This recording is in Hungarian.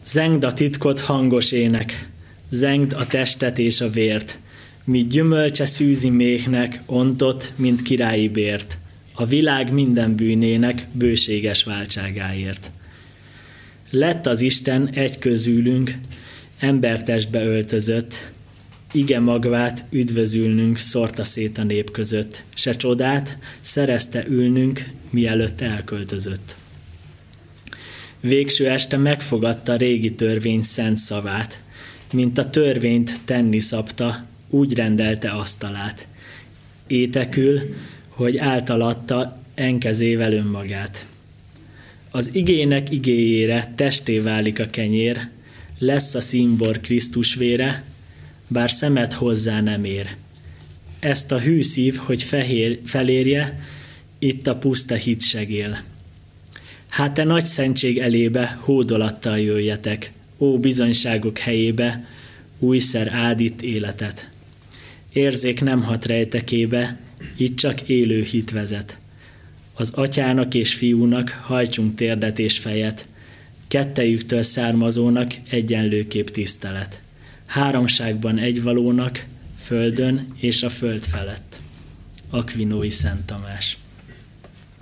Zengd a titkot hangos ének, zengd a testet és a vért, míg gyümölcse szűzi méhnek, ontott, mint királyi bért, a világ minden bűnének bőséges váltságáért. Lett az Isten egy közülünk, embertestbe öltözött, ige magvát üdvözülnünk szórta szét a nép között, se csodát szerezte ülnünk, mielőtt elköltözött. Végső este megfogadta régi törvény szent szavát, mint a törvényt tenni szabta, úgy rendelte asztalát. Étekül, hogy általatta enkezével önmagát. Az igének igéjére testé válik a kenyér, lesz a színbor Krisztus vére, bár szemed hozzá nem ér. Ezt a hű szív, hogy felérje, itt a puszta hit segél. Hát te nagy szentség elébe hódolattal jöjjetek, ó bizonyságok helyébe, újszer áld itt életet. Érzék nem hat rejtekébe, itt csak élő hit vezet. Az atyának és fiúnak hajtsunk térdet és fejet, kettejüktől származónak egyenlőképp tisztelet. Háromságban egyvalónak, földön és a föld felett. Akvinói Szent Tamás.